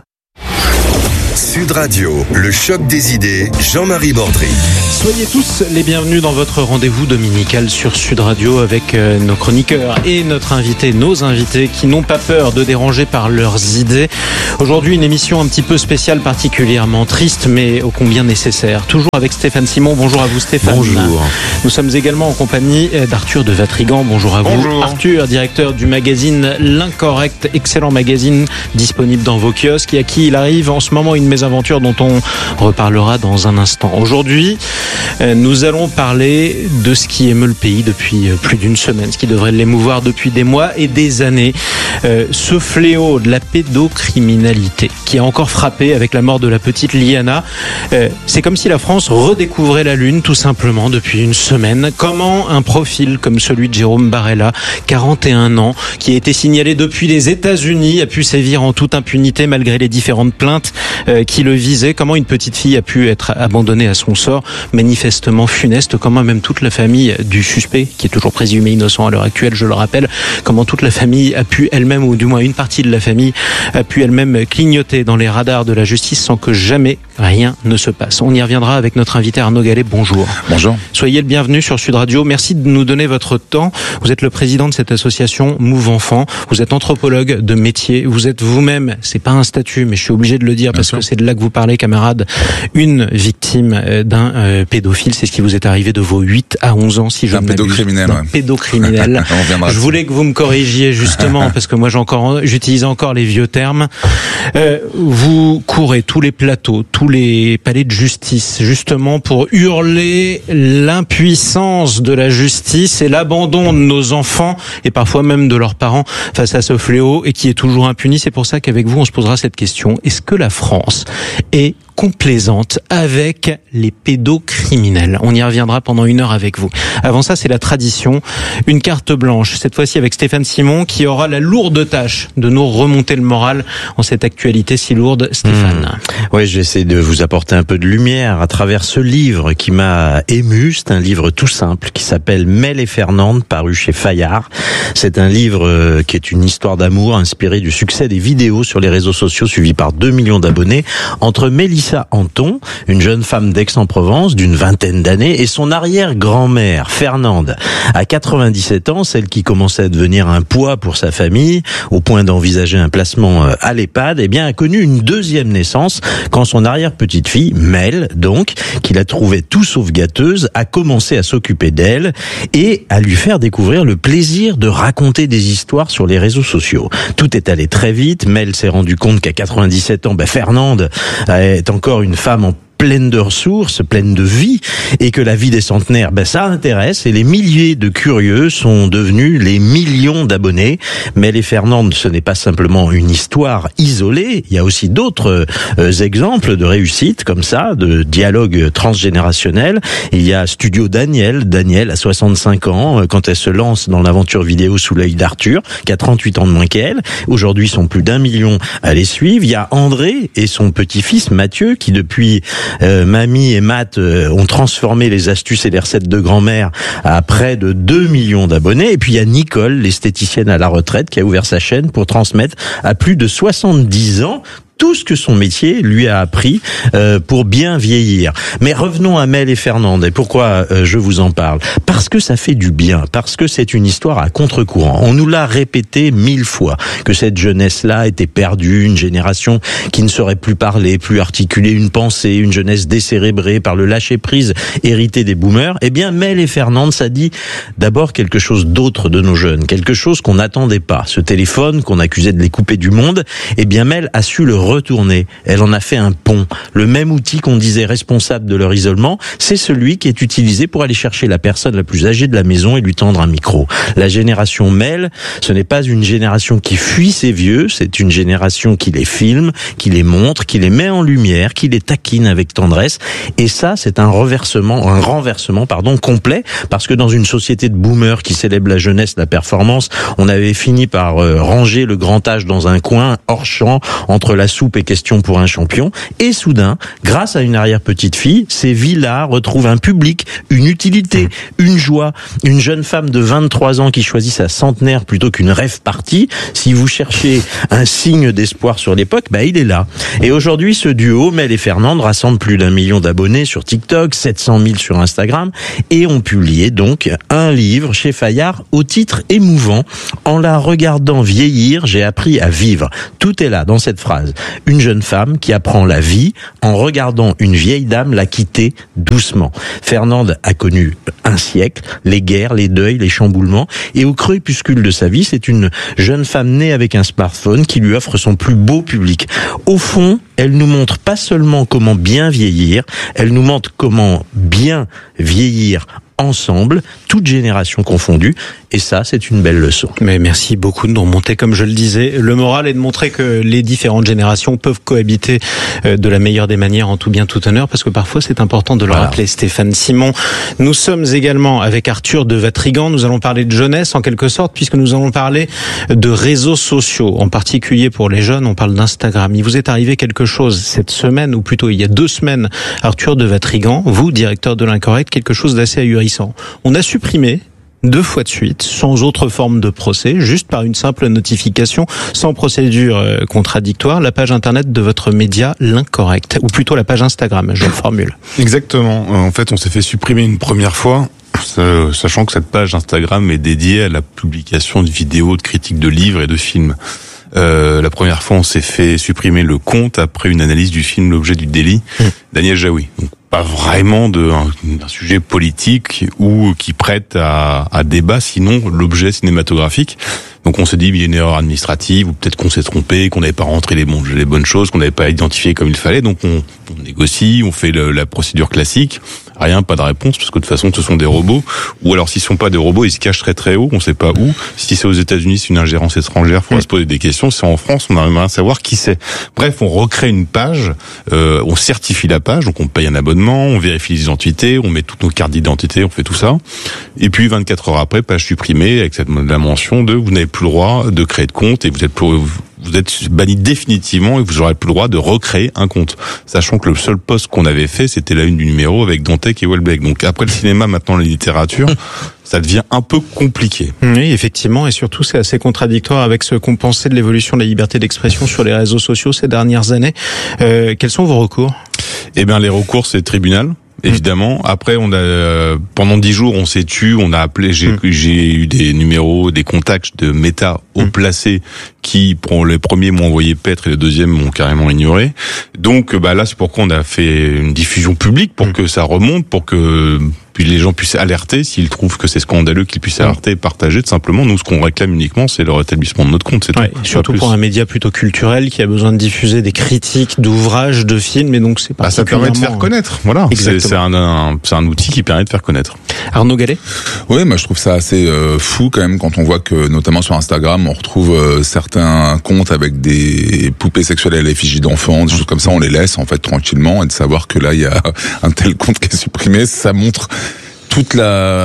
Sud Radio, le choc des idées, Jean-Marie Bordry. Soyez tous les bienvenus dans votre rendez-vous dominical sur Sud Radio avec nos chroniqueurs et nos invités qui n'ont pas peur de déranger par leurs idées. Aujourd'hui, une émission un petit peu spéciale, particulièrement triste, mais ô combien nécessaire. Toujours avec Stéphane Simon. Bonjour à vous, Stéphane. Bonjour. Nous sommes également en compagnie d'Arthur de Vatrigan. Bonjour à vous. Bonjour. Arthur, directeur du magazine L'Incorrect, excellent magazine disponible dans vos kiosques et à qui il arrive en ce moment une mésaventure dont on reparlera dans un instant. Aujourd'hui, nous allons parler de ce qui émeut le pays depuis plus d'une semaine, ce qui devrait l'émouvoir depuis des mois et des années. Ce fléau de la pédocriminalité qui a encore frappé avec la mort de la petite Liana. C'est comme si la France redécouvrait la Lune tout simplement depuis une semaine. Comment un profil comme celui de Jérôme Barella, 41 ans, qui a été signalé depuis les États-Unis, a pu sévir en toute impunité malgré les différentes plaintes qui le visaient. Comment une petite fille a pu être abandonnée à son sort manifestement funeste. Comment même toute la famille du suspect, qui est toujours présumé innocent à l'heure actuelle, je le rappelle, comment toute la famille a pu elle-même, ou du moins une partie de la famille, a pu elle-même clignoter dans les radars de la justice sans que jamais rien ne se passe. On y reviendra avec notre invité Arnaud Gallet. Bonjour. Bonjour. Soyez le bienvenu sur Sud Radio. Merci de nous donner votre temps. Vous êtes le président de cette association Move Enfant. Vous êtes anthropologue de métier. Vous êtes vous-même, c'est pas un statut, mais je suis obligé de le dire parce que c'est de là que vous parlez, camarade, une victime d'un pédophile. C'est ce qui vous est arrivé de vos 8 à 11 ans, si je ne m'abuse. Pédocriminel, ouais. Pédocriminel. Je voulais que vous me corrigiez justement parce que moi j'utilise encore les vieux termes. Vous courez tous les plateaux, tous les palais de justice, justement pour hurler l'impuissance de la justice et l'abandon de nos enfants et parfois même de leurs parents face à ce fléau et qui est toujours impuni. C'est pour ça qu'avec vous on se posera cette question. Est-ce que la France est complaisante avec les pédocriminels? On y reviendra pendant une heure avec vous. Avant ça, c'est la tradition. Une carte blanche, cette fois-ci avec Stéphane Simon, qui aura la lourde tâche de nous remonter le moral en cette actualité si lourde. Stéphane. Oui, j'essaie de vous apporter un peu de lumière à travers ce livre qui m'a ému. C'est un livre tout simple qui s'appelle Mel et Fernande, paru chez Fayard. C'est un livre qui est une histoire d'amour inspirée du succès des vidéos sur les réseaux sociaux suivi par 2 millions d'abonnés entre Mélissa Anton, une jeune femme d'Aix-en-Provence d'une vingtaine d'années, et son arrière-grand-mère, Fernande, à 97 ans, celle qui commençait à devenir un poids pour sa famille, au point d'envisager un placement à l'EHPAD, eh bien, a connu une deuxième naissance quand son arrière-petite-fille, Mel, donc, qui la trouvait tout sauf gâteuse, a commencé à s'occuper d'elle et à lui faire découvrir le plaisir de raconter des histoires sur les réseaux sociaux. Tout est allé très vite. Mel s'est rendu compte qu'à 97 ans, Fernande est encore une femme en pleine de ressources, pleine de vie, et que la vie des centenaires, ça intéresse, et les milliers de curieux sont devenus les millions d'abonnés. Mais les Fernande, ce n'est pas simplement une histoire isolée, il y a aussi d'autres exemples de réussite comme ça, de dialogue transgénérationnel. Il y a Studio Daniel a 65 ans, quand elle se lance dans l'aventure vidéo sous l'œil d'Arthur, qui a 38 ans de moins qu'elle. Aujourd'hui, ils sont plus d'1 million à les suivre. Il y a André et son petit-fils Mathieu, qui depuis Mamie et Matt ont transformé les astuces et les recettes de grand-mère à près de 2 millions d'abonnés. Et puis il y a Nicole, l'esthéticienne à la retraite, qui a ouvert sa chaîne pour transmettre à plus de 70 ans tout ce que son métier lui a appris pour bien vieillir. Mais revenons à Mel et Fernande. Et pourquoi je vous en parle? Parce que ça fait du bien, parce que c'est une histoire à contre-courant. On nous l'a répété 1000 fois, que cette jeunesse-là était perdue, une génération qui ne saurait plus parler, plus articuler une pensée, une jeunesse décérébrée par le lâcher-prise hérité des boomers. Eh bien, Mel et Fernande, ça dit d'abord quelque chose d'autre de nos jeunes, quelque chose qu'on n'attendait pas. Ce téléphone qu'on accusait de les couper du monde, eh bien, Mel a su le retourner. Elle en a fait un pont. Le même outil qu'on disait responsable de leur isolement, c'est celui qui est utilisé pour aller chercher la personne la plus âgée de la maison et lui tendre un micro. La génération Mel, ce n'est pas une génération qui fuit ses vieux, c'est une génération qui les filme, qui les montre, qui les met en lumière, qui les taquine avec tendresse. Et ça, c'est un renversement complet, parce que dans une société de boomers qui célèbre la jeunesse, la performance, on avait fini par ranger le grand âge dans un coin, hors champ, entre la soupe et question pour un champion. Et soudain, grâce à une arrière-petite-fille, ces vies-là retrouvent un public, une utilité, une joie. Une jeune femme de 23 ans qui choisit sa centenaire plutôt qu'une rêve partie. Si vous cherchez un signe d'espoir sur l'époque, il est là. Et aujourd'hui, ce duo, Mel et Fernande, rassemble plus d'1 million d'abonnés sur TikTok, 700 000 sur Instagram, et ont publié donc un livre chez Fayard au titre émouvant. En la regardant vieillir, j'ai appris à vivre. Tout est là dans cette phrase. Une jeune femme qui apprend la vie en regardant une vieille dame la quitter doucement. Fernande a connu un siècle, les guerres, les deuils, les chamboulements, et au crépuscule de sa vie, c'est une jeune femme née avec un smartphone qui lui offre son plus beau public. Au fond, elle nous montre pas seulement comment bien vieillir, elle nous montre comment bien vieillir ensemble, toutes générations confondues, et ça, c'est une belle leçon. Mais merci beaucoup de nous remonter, comme je le disais, le moral est de montrer que les différentes générations peuvent cohabiter de la meilleure des manières, en tout bien, tout honneur, parce que parfois c'est important de le rappeler. Stéphane Simon, nous sommes également avec Arthur de Vatrigan, nous allons parler de jeunesse en quelque sorte, puisque nous allons parler de réseaux sociaux, en particulier pour les jeunes, on parle d'Instagram. Il vous est arrivé quelque chose cette semaine, ou plutôt il y a 2 semaines, Arthur de Vatrigan, vous, directeur de l'Incorrect, quelque chose d'assez ahurissant. On a supprimé 2 fois de suite, sans autre forme de procès, juste par une simple notification, sans procédure contradictoire, la page internet de votre média, l'Incorrect, ou plutôt la page Instagram, je le formule. Exactement. En fait, on s'est fait supprimer une première fois, sachant que cette page Instagram est dédiée à la publication de vidéos, de critiques de livres et de films. La première fois, on s'est fait supprimer le compte après une analyse du film L'objet du délit, Daniel Jaoui. Donc, pas vraiment d'un sujet politique ou qui prête à débat, sinon l'objet cinématographique. Donc on s'est dit, il y a une erreur administrative, ou peut-être qu'on s'est trompé, qu'on n'avait pas rentré les bonnes choses, qu'on n'avait pas identifié comme il fallait. Donc on négocie, on fait la procédure classique. Rien, pas de réponse, parce que de toute façon, ce sont des robots. Ou alors, s'ils sont pas des robots, ils se cachent très très haut, on sait pas où. Si c'est aux États-Unis, c'est une ingérence étrangère, faudra se poser des questions. Si c'est en France, on aimerait savoir qui c'est. Bref, on recrée une page, on certifie la page, donc on paye un abonnement, on vérifie les identités, on met toutes nos cartes d'identité, on fait tout ça. Et puis, 24 heures après, page supprimée, avec la mention de vous n'avez plus le droit de créer de compte et vous êtes banni définitivement et vous n'aurez plus le droit de recréer un compte. Sachant que le seul post qu'on avait fait, c'était la une du numéro avec Dantec et Welbeck. Donc après le cinéma, maintenant la littérature, ça devient un peu compliqué. Oui, effectivement, et surtout c'est assez contradictoire avec ce qu'on pensait de l'évolution de la liberté d'expression sur les réseaux sociaux ces dernières années. Quels sont vos recours ? Eh bien, les recours, c'est le tribunal. Évidemment. Après, on a pendant 10 jours, on s'est tué, on a appelé. J'ai eu des numéros, des contacts de Meta haut placés qui, pour les premiers, m'ont envoyé paître et les deuxièmes m'ont carrément ignoré. Donc, là, c'est pourquoi on a fait une diffusion publique pour que ça remonte, pour que puis les gens puissent alerter s'ils trouvent que c'est scandaleux, qu'ils puissent alerter et partager. Tout simplement, nous, ce qu'on réclame uniquement, c'est le rétablissement de notre compte. C'est tout. Surtout pour un média plutôt culturel qui a besoin de diffuser des critiques d'ouvrages, de films, et donc c'est pas. Ça permet de faire connaître. Voilà. C'est un outil qui permet de faire connaître. Arnaud Gallet. Oui, moi je trouve ça assez fou quand même quand on voit que notamment sur Instagram, on retrouve certains comptes avec des poupées sexuelles à l'effigie d'enfants, des choses comme ça. On les laisse en fait tranquillement, et de savoir que là il y a un tel compte qui est supprimé, ça montre toute on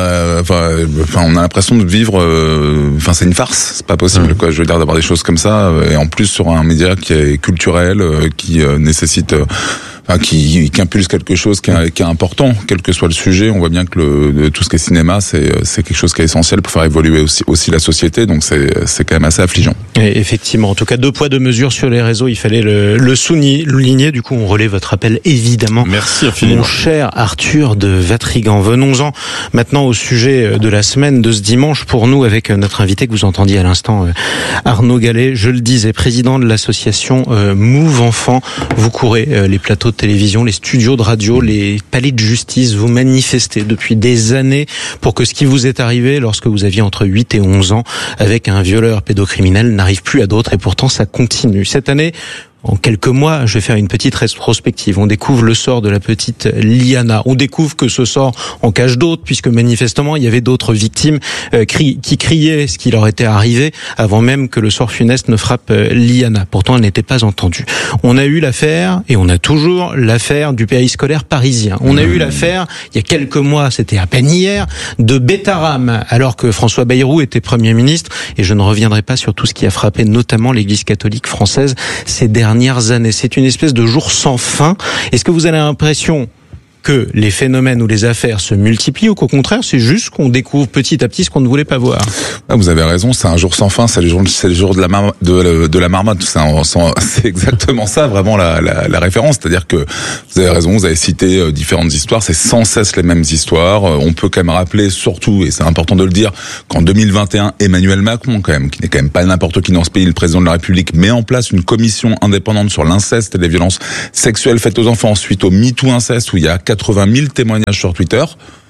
a l'impression de vivre, c'est une farce, c'est pas possible, quoi. Je veux dire, d'avoir des choses comme ça, et en plus sur un média qui est culturel, qui nécessite, qui impulse quelque chose qui est important, quel que soit le sujet. On voit bien que tout ce qui est cinéma, c'est quelque chose qui est essentiel pour faire évoluer aussi la société. Donc c'est quand même assez affligeant. Et effectivement, en tout cas, 2 poids 2 mesures sur les réseaux. Il fallait le souligner. Du coup, on relaie votre appel évidemment. Merci infiniment. Mon cher Arthur de Vatrigan. Venons-en maintenant au sujet de la semaine de ce dimanche pour nous avec notre invité que vous entendiez à l'instant, Arnaud Gallet. Je le disais, président de l'association Move Enfants. Vous courez les plateaux de télévision, les studios de radio, les palais de justice. Vous manifestez depuis des années pour que ce qui vous est arrivé lorsque vous aviez entre 8 et 11 ans avec un violeur pédocriminel n'arrive plus à d'autres, et pourtant ça continue. Cette année, en quelques mois, je vais faire une petite rétrospective. On découvre le sort de la petite Liana. On découvre que ce sort en cache d'autres, puisque manifestement, il y avait d'autres victimes qui criaient ce qui leur était arrivé avant même que le sort funeste ne frappe Liana. Pourtant, elle n'était pas entendue. On a eu l'affaire, et on a toujours l'affaire du périscolaire parisien. On a eu l'affaire, il y a quelques mois, c'était à peine hier, de Bétaram, alors que François Bayrou était Premier ministre. Et je ne reviendrai pas sur tout ce qui a frappé notamment l'Église catholique française ces dernières années. C'est une espèce de jour sans fin. Est-ce que vous avez l'impression que les phénomènes ou les affaires se multiplient, ou qu'au contraire, c'est juste qu'on découvre petit à petit ce qu'on ne voulait pas voir? Ah, vous avez raison, c'est un jour sans fin, c'est le jour de la marmotte. C'est exactement ça, vraiment la référence. C'est-à-dire que vous avez raison, vous avez cité différentes histoires, c'est sans cesse les mêmes histoires. On peut quand même rappeler surtout, et c'est important de le dire, qu'en 2021, Emmanuel Macron, quand même, qui n'est quand même pas n'importe qui dans ce pays, le président de la République, met en place une commission indépendante sur l'inceste et les violences sexuelles faites aux enfants suite au MeToo inceste, où il y a 80 000 témoignages sur Twitter.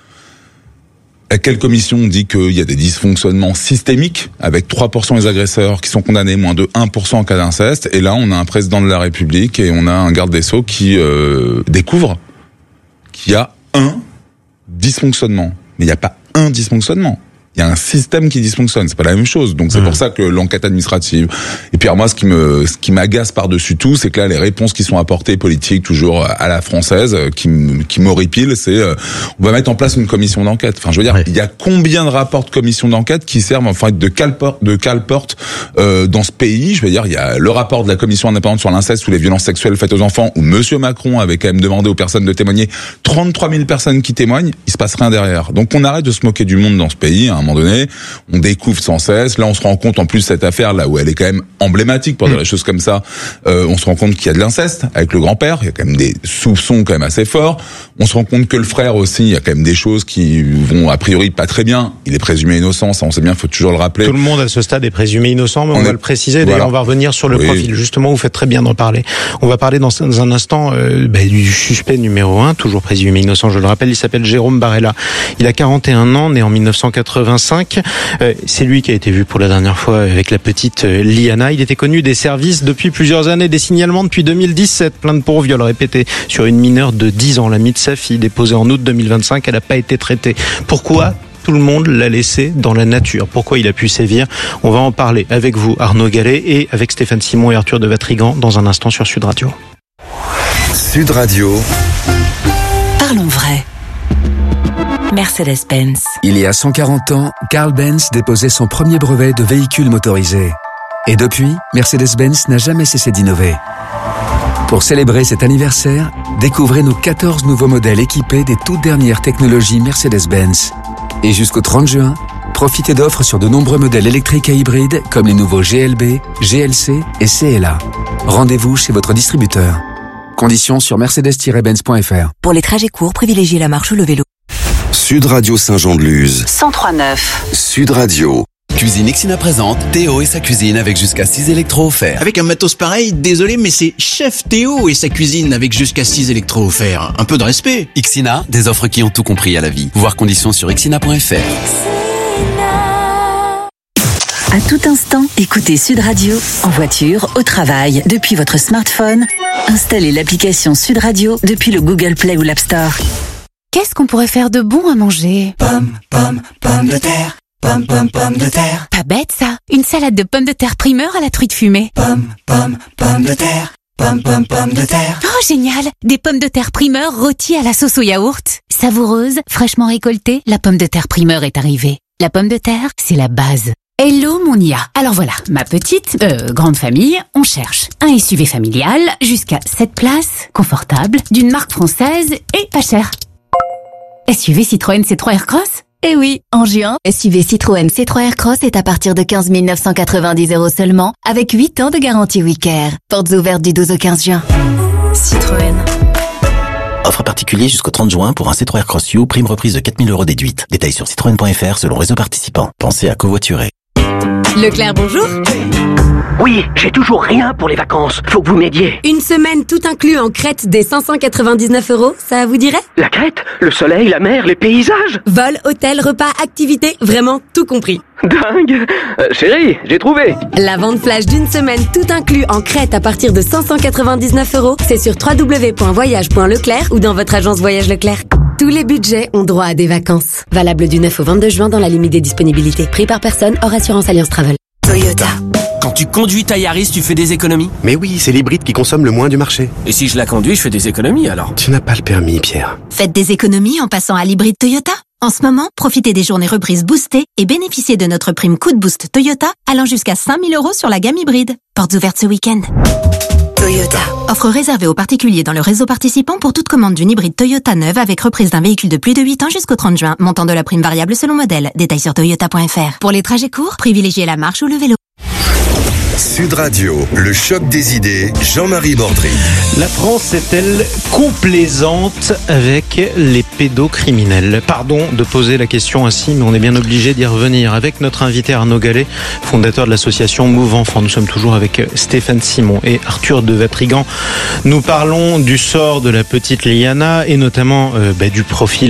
Quelle commission dit qu'il y a des dysfonctionnements systémiques, avec 3% des agresseurs qui sont condamnés, moins de 1% en cas d'inceste. Et là, on a un président de la République et on a un garde des Sceaux qui découvre qu'il y a un dysfonctionnement. Mais il n'y a pas un dysfonctionnement. Il y a un système qui dysfonctionne, c'est pas la même chose. Donc c'est pour ça que l'enquête administrative. Et puis alors moi, ce qui m'agace par-dessus tout, c'est que là, les réponses qui sont apportées politiques, toujours à la française, qui m'horripilent, c'est on va mettre en place une commission d'enquête. Enfin, je veux dire, il y a combien de rapports de commission d'enquête qui servent enfin de cale-porte dans ce pays? Je veux dire, il y a le rapport de la commission indépendante sur l'inceste ou les violences sexuelles faites aux enfants, où Monsieur Macron avait quand même demandé aux personnes de témoigner. 33 000 personnes qui témoignent, il se passe rien derrière. Donc on arrête de se moquer du monde dans ce pays. À un moment donné, on découvre sans cesse. Là, on se rend compte, en plus, cette affaire là où elle est quand même emblématique pour dire les choses comme ça. On se rend compte qu'il y a de l'inceste avec le grand-père. Il y a quand même des soupçons quand même assez forts. On se rend compte que le frère aussi, il y a quand même des choses qui vont a priori pas très bien. Il est présumé innocent, ça on sait bien, il faut toujours le rappeler. Tout le monde à ce stade est présumé innocent, mais on va le préciser. D'ailleurs, on va revenir sur le profil. Justement, vous faites très bien d'en parler. On va parler dans un instant du suspect numéro 1, toujours présumé innocent, je le rappelle. Il s'appelle Jérôme Barella. Il a 41 ans, né en 1985. C'est lui qui a été vu pour la dernière fois avec la petite Liana. Il était connu des services depuis plusieurs années, des signalements depuis 2017, plainte pour viol répété sur une mineure de 10 ans, l'amie de sa fille, déposée en août 2025. Elle n'a pas été traitée. Pourquoi tout le monde l'a laissé dans la nature? Pourquoi il a pu sévir? On va en parler avec vous, Arnaud Gallet, et avec Stéphane Simon et Arthur de Vatrigan dans un instant sur Sud Radio. Sud Radio. Parlons vrai. Mercedes-Benz. Il y a 140 ans, Carl Benz déposait son premier brevet de véhicule motorisé. Et depuis, Mercedes-Benz n'a jamais cessé d'innover. Pour célébrer cet anniversaire, découvrez nos 14 nouveaux modèles équipés des toutes dernières technologies Mercedes-Benz. Et jusqu'au 30 juin, profitez d'offres sur de nombreux modèles électriques et hybrides comme les nouveaux GLB, GLC et CLA. Rendez-vous chez votre distributeur. Conditions sur mercedes-benz.fr. Pour les trajets courts, privilégiez la marche ou le vélo. Sud Radio Saint-Jean-de-Luz. 103.9. Sud Radio. Cuisine Ixina présente Théo et sa cuisine avec jusqu'à 6 électros offerts. Avec un matos pareil, désolé, mais c'est Chef Théo et sa cuisine avec jusqu'à 6 électros offerts. Un peu de respect. Ixina, des offres qui ont tout compris à la vie. Voir conditions sur ixina.fr. À tout instant, écoutez Sud Radio, en voiture, au travail, depuis votre smartphone. Installez l'application Sud Radio depuis le Google Play ou l'App Store. Qu'est-ce qu'on pourrait faire de bon à manger? Pommes de terre. Pommes de terre. Pas bête ça. Une salade de pommes de terre primeur à la truite fumée. Pommes de terre. Pommes de terre. Oh génial. Des pommes de terre primeur rôties à la sauce au yaourt. Savoureuse, fraîchement récoltée, la pomme de terre primeur est arrivée. La pomme de terre, c'est la base. Hello mon IA. Alors voilà, ma petite, grande famille, on cherche un SUV familial jusqu'à 7 places, confortable, d'une marque française et pas cher. SUV Citroën C3 Aircross ? Eh oui, en juin, SUV Citroën C3 Aircross est à partir de 15 990 € seulement, avec 8 ans de garantie WeCare. Portes ouvertes du 12 au 15 juin. Citroën. Offre particulier jusqu'au 30 juin pour un C3 Aircross U, prime reprise de 4 000 € déduite. Détails sur citroën.fr selon réseau participant. Pensez à covoiturer. Leclerc, bonjour. Oui, j'ai toujours rien pour les vacances. Faut que vous m'aidiez. Une semaine tout inclus en Crète dès 599 €, ça vous dirait? La Crète, le soleil, la mer, les paysages. Vol, hôtel, repas, activités, vraiment tout compris. Dingue. Chérie, j'ai trouvé. La vente flash d'une semaine tout inclus en Crète à partir de 599 €, c'est sur www.voyage.leclerc ou dans votre agence Voyage Leclerc. Tous les budgets ont droit à des vacances. Valable du 9 au 22 juin dans la limite des disponibilités. Prix par personne hors assurance Alliance Travel. Toyota. Quand tu conduis ta Yaris, tu fais des économies? Mais oui, c'est l'hybride qui consomme le moins du marché. Et si je la conduis, je fais des économies alors? Tu n'as pas le permis, Pierre. Faites des économies en passant à l'hybride Toyota. En ce moment, profitez des journées reprises boostées et bénéficiez de notre prime coup de boost Toyota allant jusqu'à 5 000 € sur la gamme hybride. Portes ouvertes ce week-end. Toyota. Offre réservée aux particuliers dans le réseau participant pour toute commande d'une hybride Toyota neuve avec reprise d'un véhicule de plus de 8 ans jusqu'au 30 juin. Montant de la prime variable selon modèle. Détails sur toyota.fr. Pour les trajets courts, privilégiez la marche ou le vélo. Sud Radio, le choc des idées, Jean-Marie Bordry. La France est-elle complaisante avec les pédocriminels? Pardon de poser la question ainsi, mais on est bien obligé d'y revenir. Avec notre invité Arnaud Gallet, fondateur de l'association Move Enfant. Nous sommes toujours avec Stéphane Simon et Arthur de Vatrigan. Nous parlons du sort de la petite Liana et notamment du profil